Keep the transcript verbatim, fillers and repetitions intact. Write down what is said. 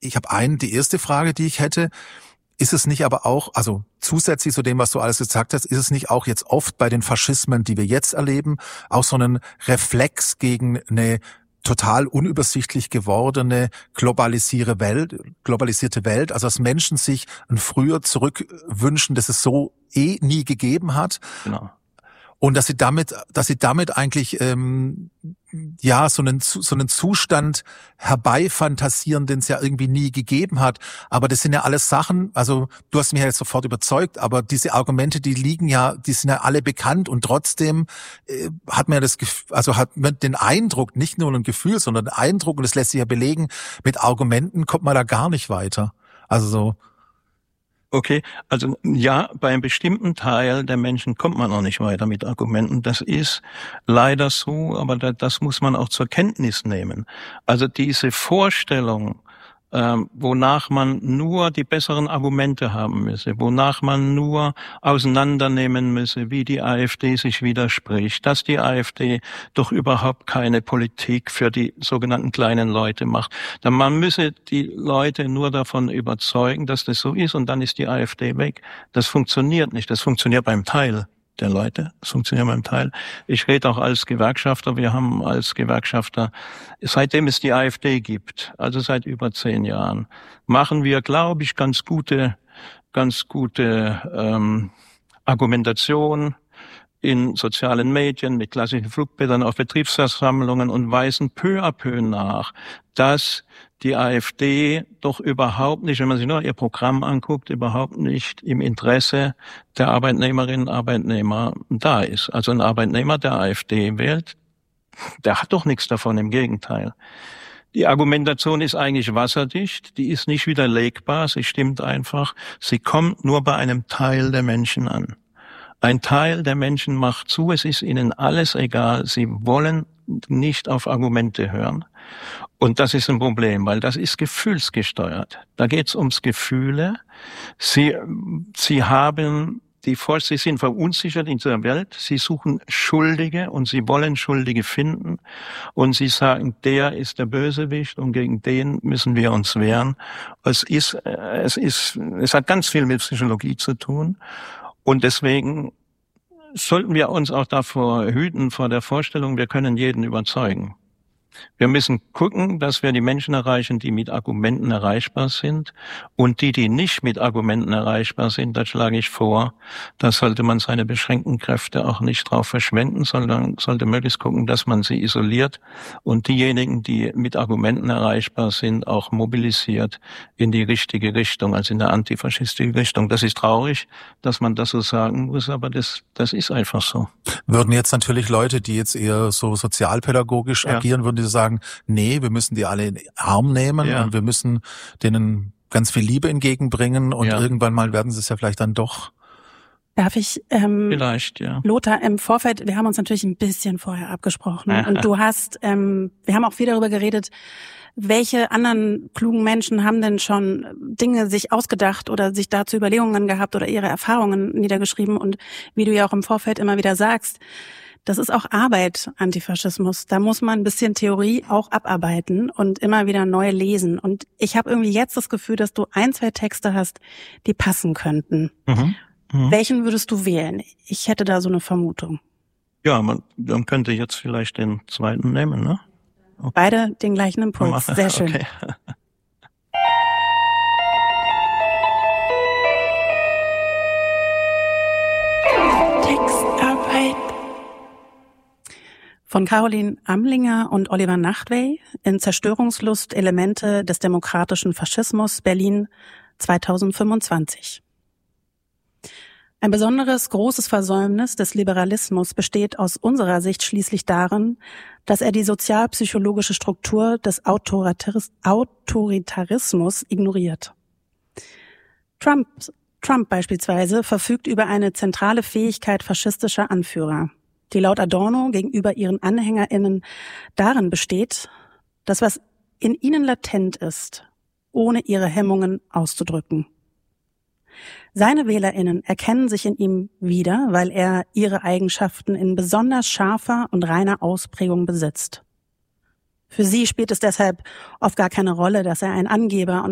ich habe einen, die erste Frage, die ich hätte, ist es nicht aber auch, also zusätzlich zu dem, was du alles gesagt hast, ist es nicht auch jetzt oft bei den Faschismen, die wir jetzt erleben, auch so ein Reflex gegen eine total unübersichtlich gewordene globalisierte Welt, globalisierte Welt, also dass Menschen sich ein früher zurückwünschen, dass es so eh nie gegeben hat. Genau. Und dass sie damit, dass sie damit eigentlich ähm, ja so einen so einen Zustand herbeifantasieren, den es ja irgendwie nie gegeben hat. Aber das sind ja alles Sachen. Also du hast mich ja jetzt sofort überzeugt, aber diese Argumente, die liegen ja, die sind ja alle bekannt und trotzdem äh, hat man ja das, Gefühl, also hat man den Eindruck, nicht nur ein Gefühl, sondern den Eindruck, und das lässt sich ja belegen, mit Argumenten kommt man da gar nicht weiter. Also so. Okay, also ja, bei einem bestimmten Teil der Menschen kommt man auch nicht weiter mit Argumenten. Das ist leider so, aber das muss man auch zur Kenntnis nehmen. Also diese Vorstellung, ähm, wonach man nur die besseren Argumente haben müsse, wonach man nur auseinandernehmen müsse, wie die AfD sich widerspricht, dass die AfD doch überhaupt keine Politik für die sogenannten kleinen Leute macht. Dann man müsse die Leute nur davon überzeugen, dass das so ist, und dann ist die AfD weg. Das funktioniert nicht. Das funktioniert beim Teil der Leute. Das funktioniert beim Teil. Ich rede auch als Gewerkschafter. Wir haben als Gewerkschafter, seitdem es die AfD gibt, also seit über zehn Jahren, machen wir, glaube ich, ganz gute, ganz gute ähm, Argumentation in sozialen Medien, mit klassischen Flugblättern auf Betriebsversammlungen und weisen peu à peu nach, dass die AfD doch überhaupt nicht, wenn man sich nur ihr Programm anguckt, überhaupt nicht im Interesse der Arbeitnehmerinnen und Arbeitnehmer da ist. Also ein Arbeitnehmer, der AfD wählt, der hat doch nichts davon, im Gegenteil. Die Argumentation ist eigentlich wasserdicht, die ist nicht widerlegbar, sie stimmt einfach, sie kommt nur bei einem Teil der Menschen an. Ein Teil der Menschen macht zu, es ist ihnen alles egal, sie wollen nicht auf Argumente hören. Und das ist ein Problem, weil das ist gefühlsgesteuert. Da geht es ums Gefühle. Sie, sie haben die Vor- sie sind verunsichert in dieser Welt. Sie suchen Schuldige und sie wollen Schuldige finden. Und sie sagen, der ist der Bösewicht und gegen den müssen wir uns wehren. Es ist, es ist, es hat ganz viel mit Psychologie zu tun. Und deswegen sollten wir uns auch davor hüten, vor der Vorstellung, wir können jeden überzeugen. Wir müssen gucken, dass wir die Menschen erreichen, die mit Argumenten erreichbar sind. Und die, die nicht mit Argumenten erreichbar sind, da schlage ich vor, da sollte man seine beschränkten Kräfte auch nicht drauf verschwenden, sondern sollte möglichst gucken, dass man sie isoliert und diejenigen, die mit Argumenten erreichbar sind, auch mobilisiert in die richtige Richtung, also in der antifaschistische Richtung. Das ist traurig, dass man das so sagen muss, aber das, das ist einfach so. Würden jetzt natürlich Leute, die jetzt eher so sozialpädagogisch ja. agieren, würden die sagen, nee, wir müssen die alle in den Arm nehmen ja. und wir müssen denen ganz viel Liebe entgegenbringen und ja. irgendwann mal werden sie es ja vielleicht dann doch. Darf ich, ähm, vielleicht, ja. Lothar, im Vorfeld, wir haben uns natürlich ein bisschen vorher abgesprochen Aha. und du hast, ähm, wir haben auch viel darüber geredet, welche anderen klugen Menschen haben denn schon Dinge sich ausgedacht oder sich dazu Überlegungen gehabt oder ihre Erfahrungen niedergeschrieben, und wie du ja auch im Vorfeld immer wieder sagst, das ist auch Arbeit, Antifaschismus. Da muss man ein bisschen Theorie auch abarbeiten und immer wieder neu lesen. Und ich habe irgendwie jetzt das Gefühl, dass du ein, zwei Texte hast, die passen könnten. Mhm. Mhm. Welchen würdest du wählen? Ich hätte da so eine Vermutung. Ja, man, man könnte jetzt vielleicht den zweiten nehmen, ne? Okay. Beide den gleichen Impuls. Sehr schön. Okay. Textarbeit. Von Caroline Amlinger und Oliver Nachtwey in Zerstörungslust, Elemente des demokratischen Faschismus, Berlin zweitausendfünfundzwanzig. Ein besonderes, großes Versäumnis des Liberalismus besteht aus unserer Sicht schließlich darin, dass er die sozialpsychologische Struktur des Autoritarismus ignoriert. Trump, Trump beispielsweise verfügt über eine zentrale Fähigkeit faschistischer Anführer, die laut Adorno gegenüber ihren AnhängerInnen darin besteht, das, was in ihnen latent ist, ohne ihre Hemmungen auszudrücken. Seine WählerInnen erkennen sich in ihm wieder, weil er ihre Eigenschaften in besonders scharfer und reiner Ausprägung besitzt. Für sie spielt es deshalb oft gar keine Rolle, dass er ein Angeber und